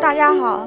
大家好，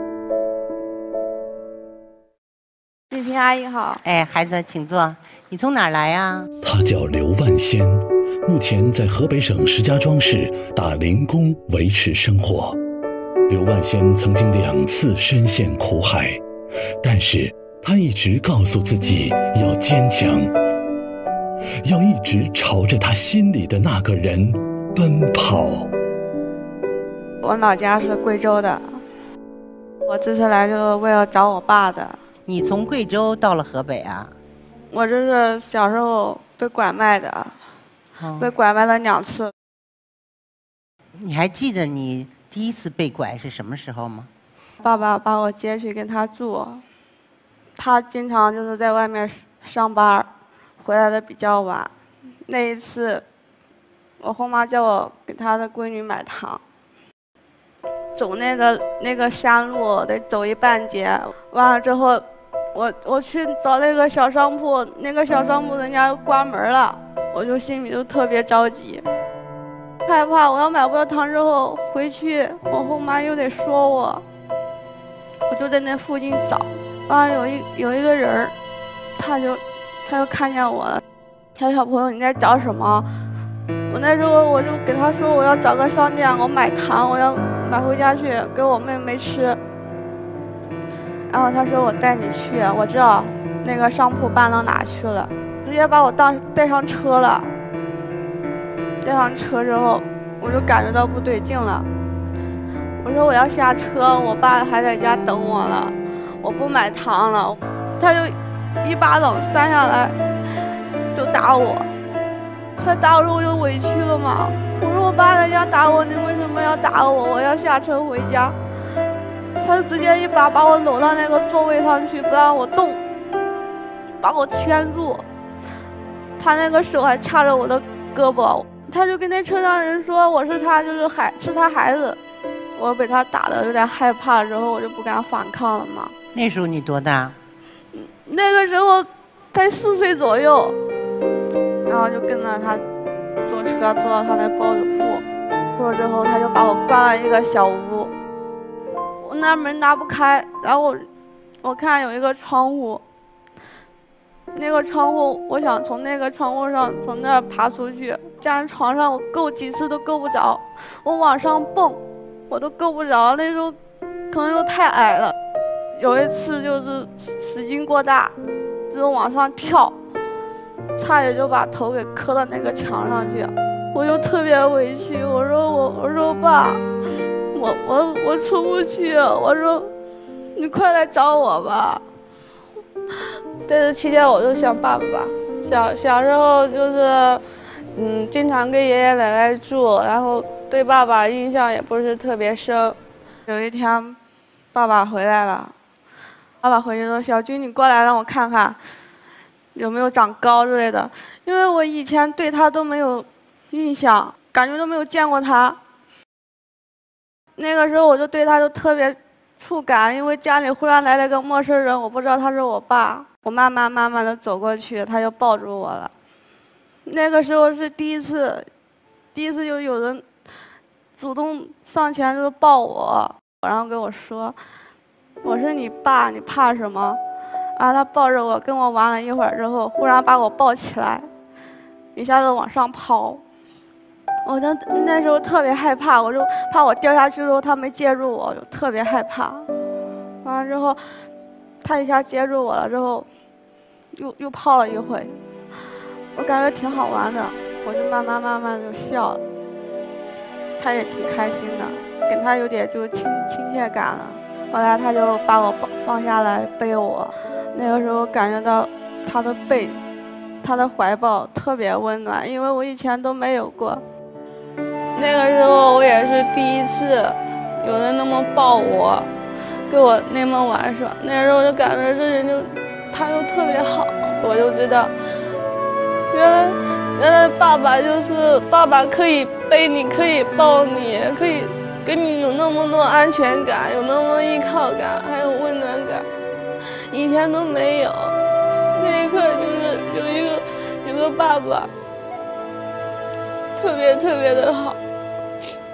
丽萍阿姨好。 哎，孩子，请坐。你从哪儿来呀？ 他叫刘万仙，目前在河北省石家庄市打零工维持生活。刘万仙曾经2次深陷苦海，但是他一直告诉自己要坚强，要一直朝着他心里的那个人奔跑。 我老家是贵州的，我这次来就是为了找我爸的。 你从贵州到了河北啊？ 我这是小时候被拐卖的，被拐卖了2次。 你还记得你第一次被拐是什么时候吗？ 爸爸把我接去跟他住，他经常就是在外面上班，回来的比较晚。那一次，我后妈叫我给她的闺女买糖，走那个山路得走1半截，完了之后，我去找那个小商铺，那个小商铺人家关门了，我就心里就特别着急，害怕我要买不到糖之后回去，我后妈又得说我就在那附近找，完了有一个人，他就看见我了，他说小朋友你在找什么？我那时候我就给他说我要找个商店，我买糖，我要买回家去给我妹妹吃。然后他说我带你去，我知道那个商铺搬到哪去了，直接把我带上车了。带上车之后，我就感觉到不对劲了。我说我要下车，我爸还在家等我了，我不买糖了。他就1巴掌扇下来，就打我。他打我之后我就委屈了嘛。我说我爸在家打我，你为什么要打我？我要下车回家。他就直接一把把我搂到那个座位上去，不让我动，把我圈住。他那个手还掐着我的胳膊，他就跟那车上人说我是他，是他孩子。我被他打的有点害怕，之后我就不敢反抗了嘛。 那时候你多大？ 那个时候才4岁左右，然后就跟着他坐车坐到他那包子铺了之后，他就把我关了一个小屋。我那门拉不开，然后我看有一个窗户，那个窗户我想从那个窗户上从那儿爬出去，站在床上我够几次都够不着，我往上蹦我都够不着，那时候可能又太矮了。有一次就是使劲过大，就往上跳，差点就把头给磕到那个墙上去，我就特别委屈。我说爸，我出不去，我说你快来找我吧。在这期间我就想爸爸，小时候就是经常跟爷爷奶奶住，然后对爸爸印象也不是特别深。有一天爸爸回来了，爸爸回去说小军你过来让我看看有没有长高之类的，因为我以前对他都没有印象，感觉都没有见过他。那个时候我就对他就特别触感，因为家里忽然来了个陌生人，我不知道他是我爸。我慢慢的走过去，他就抱住我了。那个时候是第一次就有人主动上前就抱我，然后跟我说我是你爸，你怕什么？然后他抱着我跟我玩了一会儿之后，忽然把我抱起来，一下子往上抛。我那时候特别害怕，我就怕我掉下去之后他没接住我，就特别害怕。完了之后他一下接住我了之后又泡了一回，我感觉挺好玩的，我就慢慢就笑了。他也挺开心的，跟他有点就亲切感了。后来他就把我放下来背我，那个时候感觉到他的背，他的怀抱特别温暖，因为我以前都没有过。那个时候我也是第一次有人那么抱我，跟我那么玩耍。那时候我就感觉这人他就特别好，我就知道原来爸爸可以背你，可以抱你，可以跟你有那么多安全感，有那么依靠感，还有温暖感，以前都没有。那一刻就是有个爸爸特别的好。